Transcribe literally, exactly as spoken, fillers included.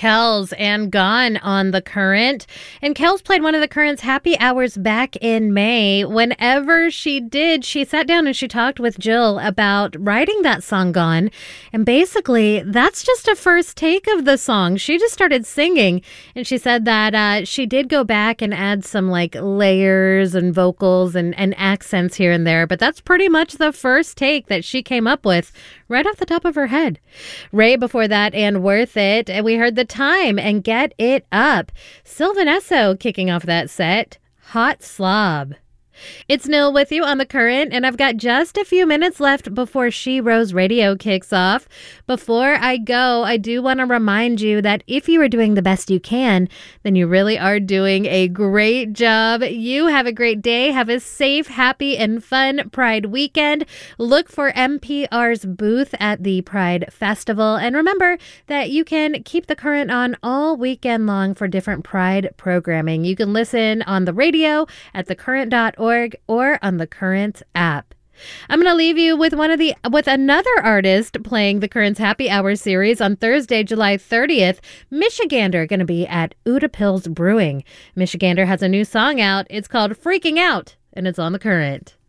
Kells and Gone on The Current. And Kells played one of The Current's happy hours back in May. Whenever she did, she sat down and she talked with Jill about writing that song Gone. And basically, that's just a first take of the song. She just started singing. And she said that uh, she did go back and add some like layers and vocals and, and accents here and there. But that's pretty much the first take that she came up with right off the top of her head. Ray before that and Worth It. And we heard The Time and Get It Up. Sylvan Esso kicking off that set. Hot Slob. It's Nil with you on The Current, and I've got just a few minutes left before She Rose Radio kicks off. Before I go, I do want to remind you that if you are doing the best you can, then you really are doing a great job. You have a great day. Have a safe, happy, and fun Pride weekend. Look for N P R's booth at the Pride Festival. And remember that you can keep The Current on all weekend long for different Pride programming. You can listen on the radio at the current dot org or on the Current app. I'm going to leave you with one of the with another artist playing the Current's Happy Hour series on Thursday, July thirtieth. Michigander going to be at Uda Pills Brewing. Michigander has a new song out. It's called Freaking Out, and it's on The Current.